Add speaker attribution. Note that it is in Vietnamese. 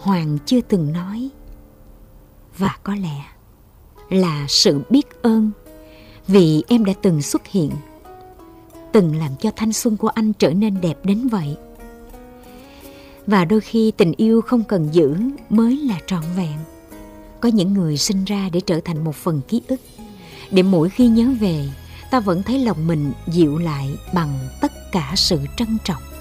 Speaker 1: Hoàng chưa từng nói. Và có lẽ là sự biết ơn vì em đã từng xuất hiện, từng làm cho thanh xuân của anh trở nên đẹp đến vậy. Và đôi khi tình yêu không cần giữ mới là trọn vẹn. Có những người sinh ra để trở thành một phần ký ức, để mỗi khi nhớ về, ta vẫn thấy lòng mình dịu lại bằng tất cả sự trân trọng.